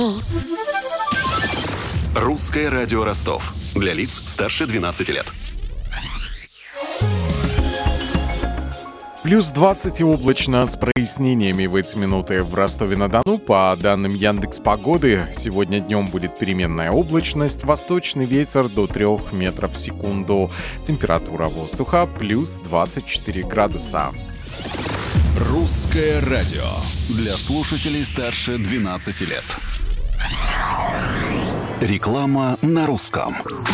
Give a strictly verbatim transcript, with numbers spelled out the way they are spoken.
Русское радио Ростов. Для лиц старше двенадцати лет. Плюс двадцать и облачно с прояснениями в эти минуты в Ростове-на-Дону. По данным Яндекс.Погоды, сегодня днем будет переменная облачность, восточный ветер до трёх метров в секунду. Температура воздуха плюс двадцать четыре градуса. Русское радио. Для слушателей старше двенадцати лет. Реклама на русском.